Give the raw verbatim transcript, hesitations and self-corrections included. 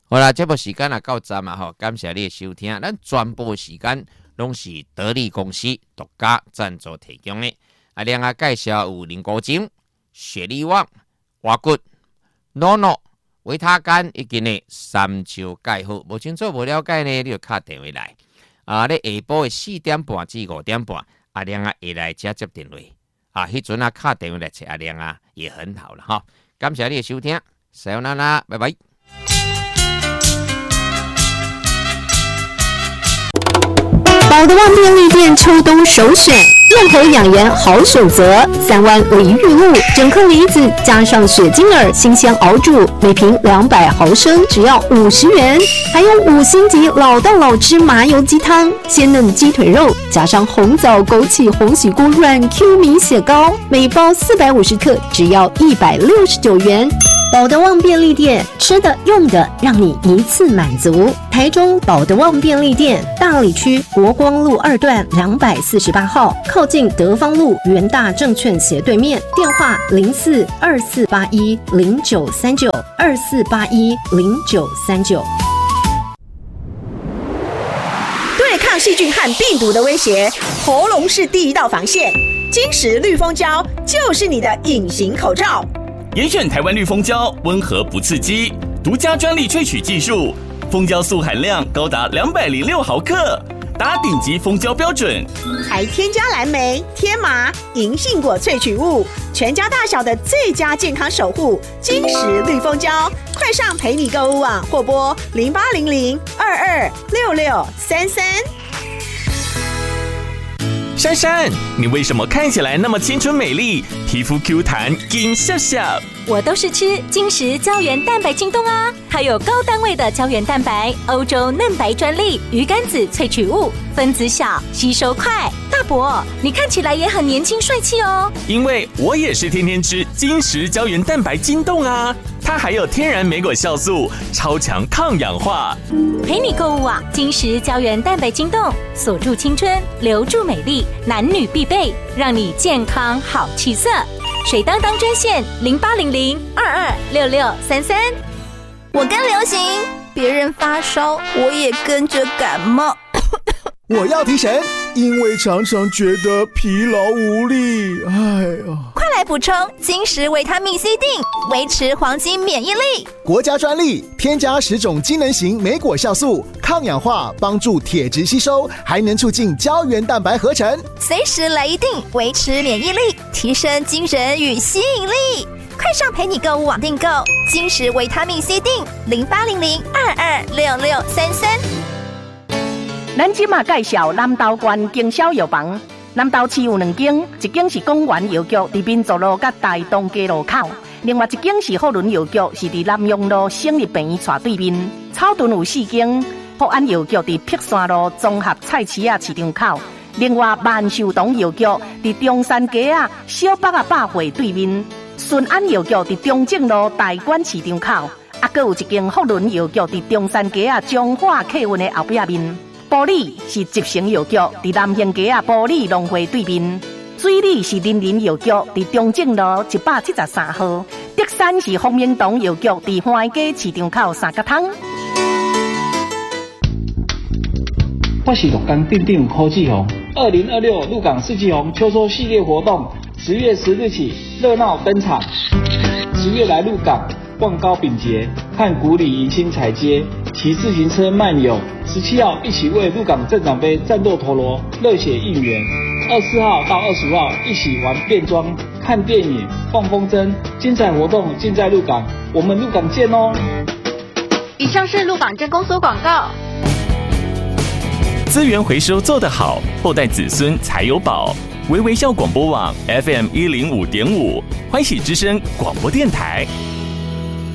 好啦，这部时间也到站嘛吼，感谢你的收听。咱全部时间拢是得力公司独家赞助提供的。啊，另外介绍有林国精、雪利旺、华骨、诺诺、维他干以及呢三球钙好。无清楚、无了解呢，你就打电话来。啊，咧下晡的四点半至五点半，阿亮啊会来接接电话。啊，迄阵啊打电话来找阿亮啊也很好了哈。感谢你的收听，さよなら，拜拜。 宝德旺便利店秋冬首选，润喉养颜好选择。三湾梨玉露整颗梨子加上雪晶耳，新鲜熬煮，每瓶两百毫升，只要五十元。还有五星级老道老汁麻油鸡汤，鲜嫩鸡腿肉加上红枣、枸杞、红喜菇软 Q 米血糕，每包四百五十克，只要一百六十九元。宝德旺便利店，吃的用的让你一次满足。台中宝德旺便利店，大里区国光路二段两百四十八号，靠近德芳路元大证券斜对面。电话零四二四八一零九三九二四八一零九三九。 对抗细菌和病毒的威胁，喉咙是第一道防线。金石绿蜂胶就是你的隐形口罩。 严选台湾绿蜂胶，温和不刺激，独家专利萃取技术，蜂胶素含量高达两百零六毫克，达顶级蜂胶标准， 还添加蓝莓、天麻、银杏果萃取物，全家大小的最佳健康守护。金石绿蜂胶，快上陪你购物网或拨零八零零二二六六三三。 珊珊，你为什么看起来那么青春美丽，皮肤 Q 弹，紧笑笑？ 我都是吃金石胶原蛋白晶冻啊，它有高单位的胶原蛋白，欧洲嫩白专利，鱼肝子萃取物，分子小，吸收快。大伯，你看起来也很年轻帅气哦。 因为我也是天天吃金石胶原蛋白晶冻啊，它还有天然莓果酵素，超强抗氧化。 陪你购物网，金石胶原蛋白晶冻，锁住青春，留住美丽，男女必备，让你健康好气色。水当当专线零八零零二二六六三三。 我跟流行，别人发烧，我也跟着感冒。 我要提神，因为常常觉得疲劳无力。哎呀， 快来补充金石维他命 C 锭，维持黄金免疫力。 国家专利，添加十种机能型莓果酵素，抗氧化，帮助铁质吸收，还能促进胶原蛋白合成。 随时来一锭，维持免疫力，提升精神与吸引力。快上陪你购物网订购金石维他命 C 锭，零八零零二二六六三三。 咱即马介绍南投县经销药房。南投市有两间，一间是公园药局，伫民族路甲大东街路口；另外一间是福伦药局，是伫南阳路省立病院斜对面。草屯有四间，福安药局伫碧山路综合菜市仔市场口；另外万寿堂药局伫中山街啊小北啊百货对面。顺安药局伫中正路大馆市场口，啊，阁有一间福伦药局伫中山街啊中华客运的后壁面。埔里是集成药局，伫南兴街啊埔里农会对面；水里是林林药局，伫中正路一百七十三号；德山是丰明堂药局，伫花街市场口三角汤。 我是鹿港店店柯志宏。二零二六鹿港四季红秋收系列活动，十月十日起热闹登场。十月来鹿港逛糕饼节，看古里迎新彩街，骑自行车漫游。十七号一起为鹿港镇长杯战斗陀螺热血应援。二十四号到二十五号一起玩变装、看电影、放风筝，精彩活动尽在鹿港，我们鹿港见哦！ 以上是鹿港镇公所广告。 资源回收做得好，后代子孙才有宝。微微笑广播网 F M 一零五点五，欢喜之声广播电台。